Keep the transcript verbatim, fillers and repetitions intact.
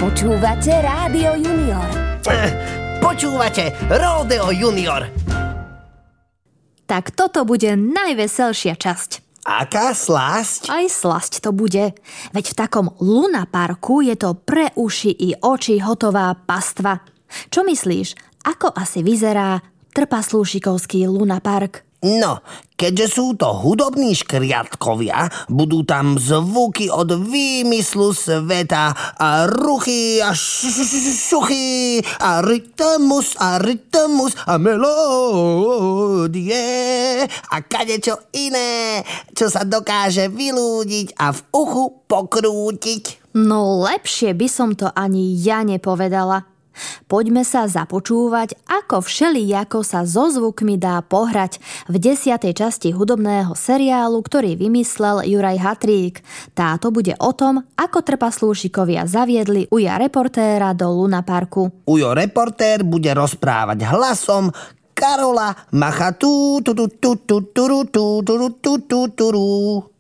Počúvate Rádio Junior. Počúvate Ródeo Junior. Tak toto bude najveselšia časť. Aká slasť? Aj slasť to bude. Veď v takom lunaparku je to pre uši i oči hotová pastva. Čo myslíš, ako asi vyzerá trpaslúšikovský lunapark? No, keďže sú to hudobní škriatkovia, budú tam zvuky od výmyslu sveta a ruchy a šuchy a rytmus a rytmus a melódie a kadečo iné, čo sa dokáže vylúdiť a v uchu pokrútiť. No lepšie by som to ani ja nepovedala. Poďme sa započúvať, ako všelijako sa so zvukmi dá pohrať v desiatej časti hudobného seriálu, ktorý vymyslel Juraj Hatrík. Táto bude o tom, ako trpaslúšikovia zaviedli Uja reportéra do lunaparku. Ujo reportér bude rozprávať hlasom Karola Machatu tu tu tu tu tu tu tu tu tu tu.